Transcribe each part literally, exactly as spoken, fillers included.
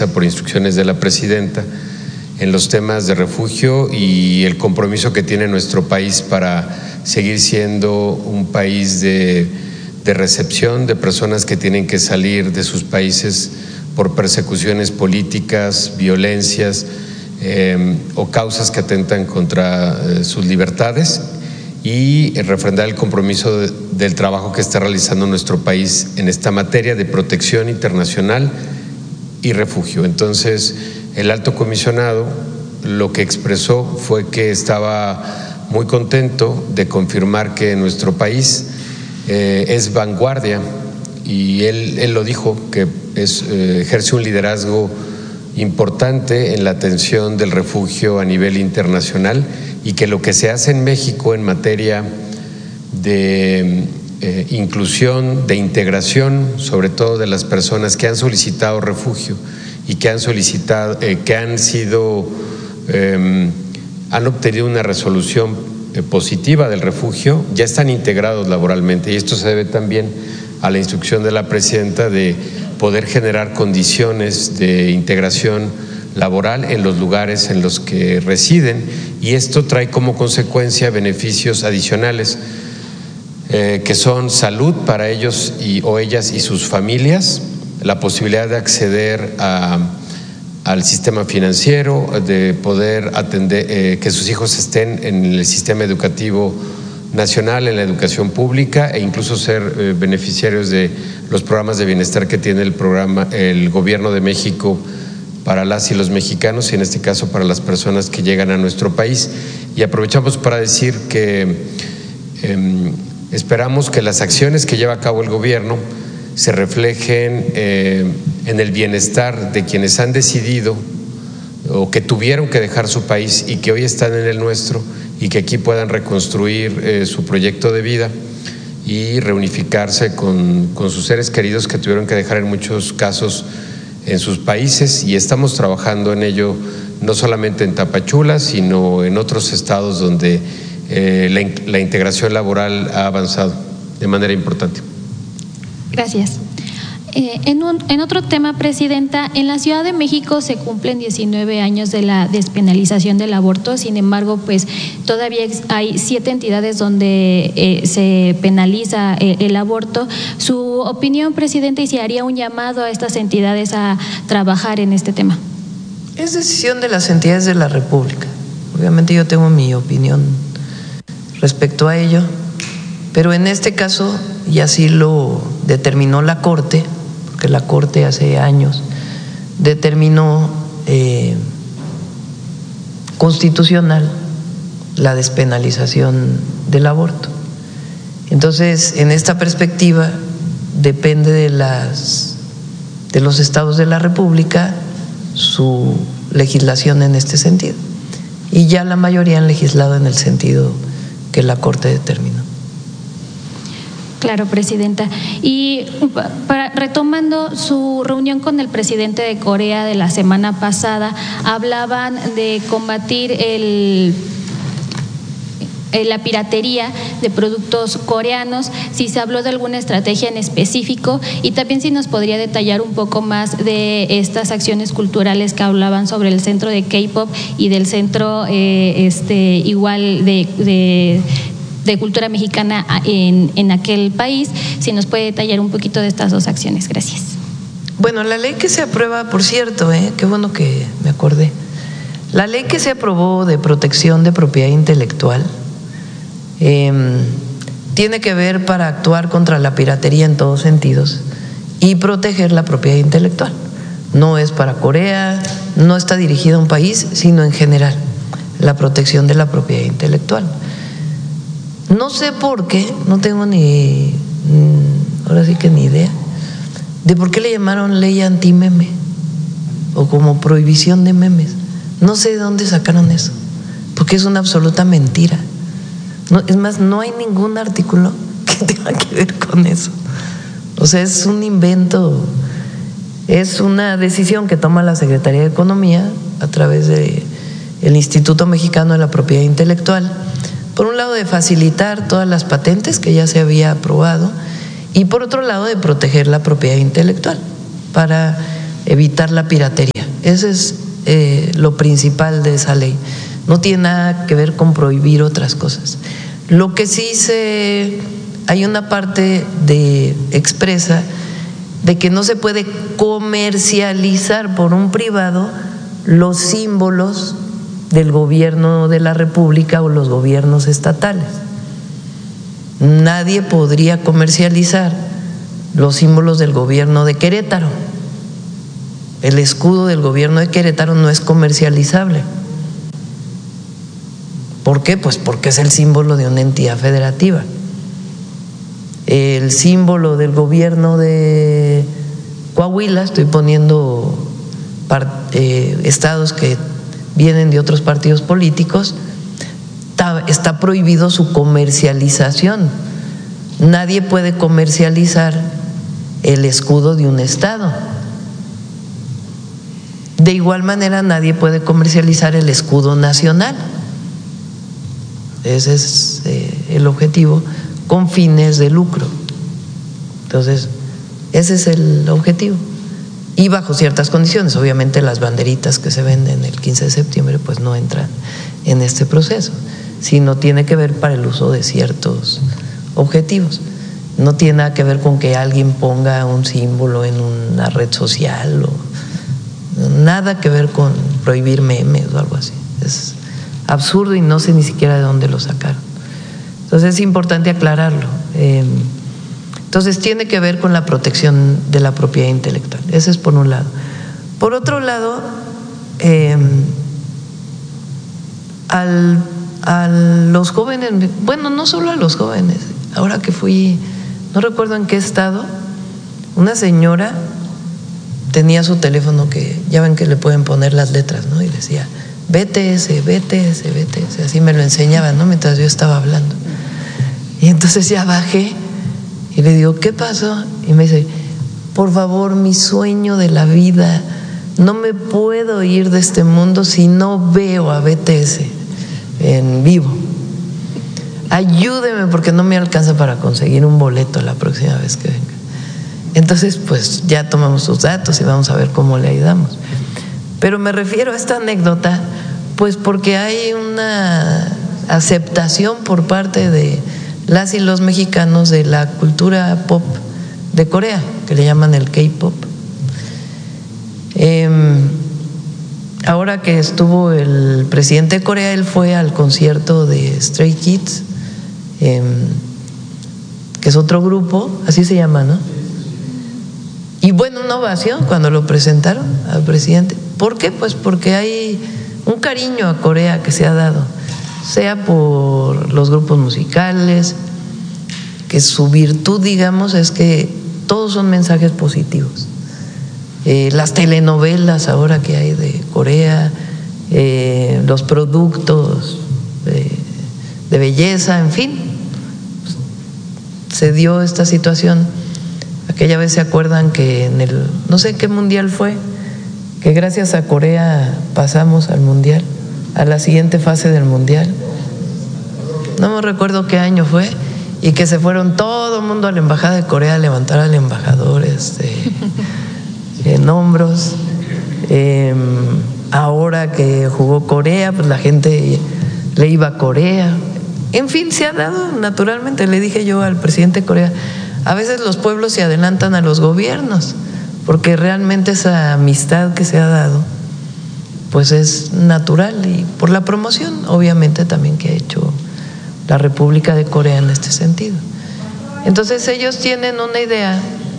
realiza por instrucciones de la presidenta en los temas de refugio y el compromiso que tiene nuestro país para seguir siendo un país de, de recepción de personas que tienen que salir de sus países por persecuciones políticas, violencias eh, o causas que atentan contra eh, sus libertades, y refrendar el compromiso de, del trabajo que está realizando nuestro país en esta materia de protección internacional y refugio. Entonces, el alto comisionado lo que expresó fue que estaba muy contento de confirmar que nuestro país eh, es vanguardia, y él, él lo dijo, que es, eh, ejerce un liderazgo importante en la atención del refugio a nivel internacional, y que lo que se hace en México en materia de eh, inclusión, de integración, sobre todo de las personas que han solicitado refugio y que han solicitado, eh, que han sido, eh, han obtenido una resolución eh, positiva del refugio, ya están integrados laboralmente, y esto se debe también a la instrucción de la presidenta de poder generar condiciones de integración laboral en los lugares en los que residen, y esto trae como consecuencia beneficios adicionales eh, que son salud para ellos y, o ellas y sus familias, la posibilidad de acceder a, al sistema financiero, de poder atender, eh, que sus hijos estén en el sistema educativo nacional, en la educación pública, e incluso ser eh, beneficiarios de los programas de bienestar que tiene el programa, el Gobierno de México para las y los mexicanos, y en este caso para las personas que llegan a nuestro país. Y aprovechamos para decir que eh, esperamos que las acciones que lleva a cabo el gobierno se reflejen eh, en el bienestar de quienes han decidido o que tuvieron que dejar su país y que hoy están en el nuestro, y que aquí puedan reconstruir eh, su proyecto de vida y reunificarse con, con sus seres queridos que tuvieron que dejar en muchos casos en sus países, y estamos trabajando en ello no solamente en Tapachula, sino en otros estados donde eh, la, la integración laboral ha avanzado de manera importante. Gracias. Eh, en, un, en otro tema, Presidenta, en la Ciudad de México se cumplen diecinueve años de la despenalización del aborto. Sin embargo, pues todavía hay siete entidades donde eh, se penaliza eh, el aborto. Su opinión, Presidenta, y si haría un llamado a estas entidades a trabajar en este tema. Es decisión de las entidades de la República. Obviamente yo tengo mi opinión respecto a ello, pero en este caso, y así lo determinó la Corte, que la Corte hace años determinó eh, constitucional la despenalización del aborto. Entonces, en esta perspectiva, depende de, las, de los estados de la República su legislación en este sentido. Y ya la mayoría han legislado en el sentido que la Corte determinó. Claro, Presidenta. Y para, retomando su reunión con el presidente de Corea de la semana pasada, hablaban de combatir el, la piratería de productos coreanos, si se habló de alguna estrategia en específico, y también si nos podría detallar un poco más de estas acciones culturales que hablaban sobre el centro de K-pop y del centro eh, este igual de, de de cultura mexicana en, en aquel país, si nos puede detallar un poquito de estas dos acciones. Gracias. Bueno, la ley que se aprueba, por cierto, ¿eh? Qué bueno que me acordé, la ley que se aprobó de protección de propiedad intelectual eh, tiene que ver para actuar contra la piratería en todos sentidos y proteger la propiedad intelectual. No es para Corea, no está dirigida a un país, sino en general, la protección de la propiedad intelectual. No sé por qué, no tengo ni, ahora sí que ni idea, de por qué le llamaron ley anti-meme o como prohibición de memes. No sé de dónde sacaron eso, porque es una absoluta mentira. No, es más, no hay ningún artículo que tenga que ver con eso. O sea, es un invento, es una decisión que toma la Secretaría de Economía a través del Instituto Mexicano de la Propiedad Intelectual. Por un lado, de facilitar todas las patentes que ya se había aprobado, y por otro lado, de proteger la propiedad intelectual para evitar la piratería. Ese es eh, lo principal de esa ley. No tiene nada que ver con prohibir otras cosas. Lo que sí se, hay una parte de expresa de que no se puede comercializar por un privado los símbolos del gobierno de la República o los gobiernos estatales. Nadie podría comercializar los símbolos del gobierno de Querétaro. El escudo del gobierno de Querétaro no es comercializable. ¿Por qué? Pues porque es el símbolo de una entidad federativa. El símbolo del gobierno de Coahuila, estoy poniendo eh, estados que vienen de otros partidos políticos, está, está prohibido su comercialización. Nadie puede comercializar el escudo de un estado. De igual manera, nadie puede comercializar el escudo nacional. Ese es eh, el objetivo, con fines de lucro. Entonces, ese es el objetivo. Y bajo ciertas condiciones, obviamente las banderitas que se venden el quince de septiembre pues no entran en este proceso, sino tiene que ver para el uso de ciertos objetivos. No tiene nada que ver con que alguien ponga un símbolo en una red social, o nada que ver con prohibir memes o algo así. Es absurdo y no sé ni siquiera de dónde lo sacaron. Entonces es importante aclararlo. Eh, entonces tiene que ver con la protección de la propiedad intelectual. Ese es por un lado. Por otro lado, eh, al, a los jóvenes, bueno, no solo a los jóvenes, ahora que fui, no recuerdo en qué estado, una señora tenía su teléfono que ya ven que le pueden poner las letras, ¿no? Y decía B T S, B T S, B T S, así me lo enseñaba, ¿no? Mientras yo estaba hablando. Y entonces ya bajé y le digo, ¿qué pasó? Y me dice, por favor, mi sueño de la vida, no me puedo ir de este mundo si no veo a B T S en vivo. Ayúdeme porque no me alcanza para conseguir un boleto la próxima vez que venga. Entonces, pues ya tomamos sus datos y vamos a ver cómo le ayudamos. Pero me refiero a esta anécdota, pues porque hay una aceptación por parte de las y los mexicanos de la cultura pop de Corea, que le llaman el K-pop. Eh, ahora que estuvo el presidente de Corea, él fue al concierto de Stray Kids, eh, que es otro grupo, así se llama, ¿no? Y bueno, una ovación cuando lo presentaron al presidente. ¿Por qué? Pues porque hay un cariño a Corea que se ha dado, sea por los grupos musicales, que su virtud, digamos, es que todos son mensajes positivos. Eh, las telenovelas ahora que hay de Corea, eh, los productos de, de belleza, en fin, pues, se dio esta situación. Aquella vez se acuerdan que en el, no sé qué mundial fue, que gracias a Corea pasamos al mundial, a la siguiente fase del mundial. No me recuerdo qué año fue, y que se fueron todo el mundo a la embajada de Corea a levantar al embajador este, en hombros. Eh, ahora que jugó Corea, pues la gente le iba a Corea. En fin, se ha dado naturalmente. Le dije yo al presidente de Corea, a veces los pueblos se adelantan a los gobiernos, porque realmente esa amistad que se ha dado pues es natural, y por la promoción obviamente también que ha hecho la República de Corea en este sentido. Entonces ellos tienen una idea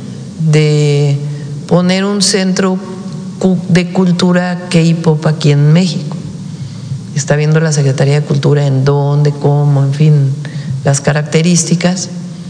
de poner un centro de cultura K-pop aquí en México. Está viendo la Secretaría de Cultura en dónde, cómo, en fin, las características.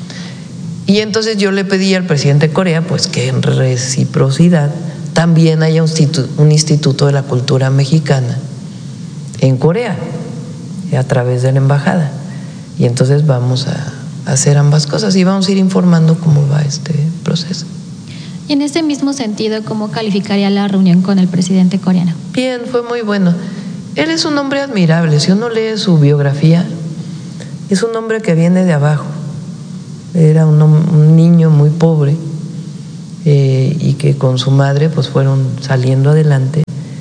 Y entonces yo le pedí al presidente de Corea pues que en reciprocidad también haya un instituto, un instituto de la cultura mexicana en Corea a través de la embajada. Y entonces vamos a hacer ambas cosas y vamos a ir informando cómo va este proceso. Y en ese mismo sentido, ¿cómo calificaría la reunión con el presidente coreano? Bien, fue muy bueno. Él es un hombre admirable. Si uno lee su biografía, es un hombre que viene de abajo. Era un, un niño muy pobre eh, y que con su madre pues fueron saliendo adelante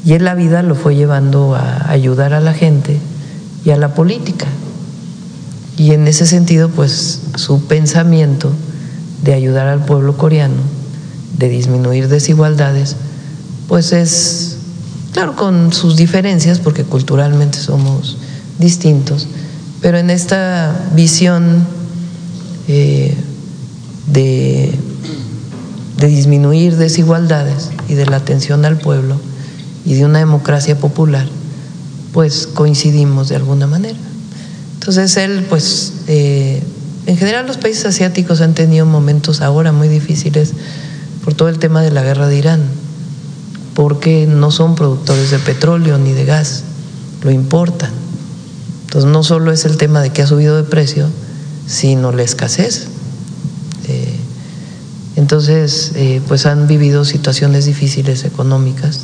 y él la vida lo fue llevando a ayudar a la gente y a la política. Y en ese sentido, pues su pensamiento de ayudar al pueblo coreano, de disminuir desigualdades, pues es, claro, con sus diferencias, porque culturalmente somos distintos, pero en esta visión eh, de, de disminuir desigualdades y de la atención al pueblo y de una democracia popular, pues coincidimos de alguna manera. Entonces él, pues, eh, en general los países asiáticos han tenido momentos ahora muy difíciles por todo el tema de la guerra de Irán, porque no son productores de petróleo ni de gas, lo importan. Entonces no solo es el tema de que ha subido de precio, sino la escasez. Eh, entonces, eh, pues han vivido situaciones difíciles económicas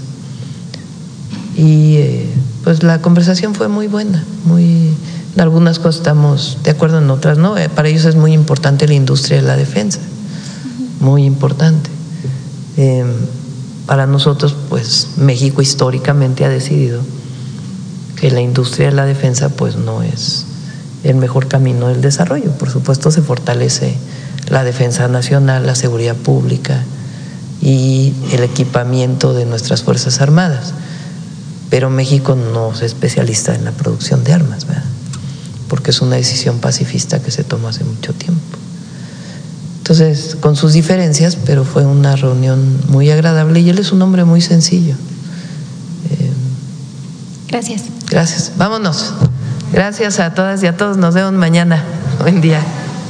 y eh, pues la conversación fue muy buena, muy… En algunas cosas estamos de acuerdo, en otras no. Para ellos es muy importante la industria de la defensa, muy importante. Eh, para nosotros, pues México históricamente ha decidido que la industria de la defensa pues no es el mejor camino del desarrollo. Por supuesto se fortalece la defensa nacional, la seguridad pública y el equipamiento de nuestras Fuerzas Armadas, pero México no es especialista en la producción de armas, ¿verdad? Porque es una decisión pacifista que se tomó hace mucho tiempo. Entonces, con sus diferencias, pero fue una reunión muy agradable y él es un hombre muy sencillo. Eh, Gracias. Gracias. Vámonos. Gracias a todas y a todos. Nos vemos mañana. Buen día.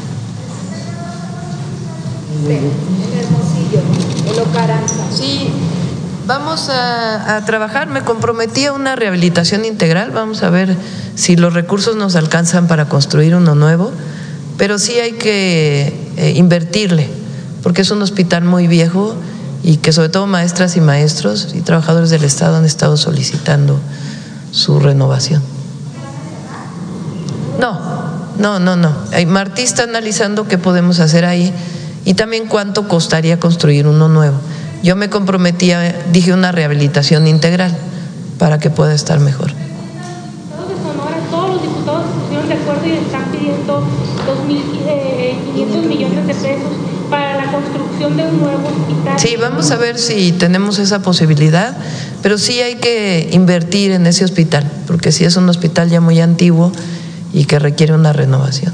Sí, vamos a, a trabajar. Me comprometí a una rehabilitación integral. Vamos a ver si los recursos nos alcanzan para construir uno nuevo, pero sí hay que eh, invertirle, porque es un hospital muy viejo y que sobre todo maestras y maestros y trabajadores del Estado han estado solicitando su renovación. No, no, no, no. Martí está analizando qué podemos hacer ahí y también cuánto costaría construir uno nuevo. Yo me comprometía, dije, una rehabilitación integral para que pueda estar mejor. Todos los diputados se pusieron de acuerdo y están pidiendo dos mil quinientos millones de pesos para la construcción de un nuevo hospital. Sí, vamos a ver si tenemos esa posibilidad, pero sí hay que invertir en ese hospital, porque sí es un hospital ya muy antiguo y que requiere una renovación.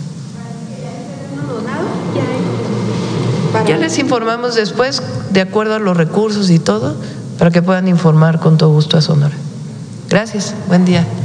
Ya les informamos después, de acuerdo a los recursos y todo, para que puedan informar con todo gusto a Sonora. Gracias, buen día.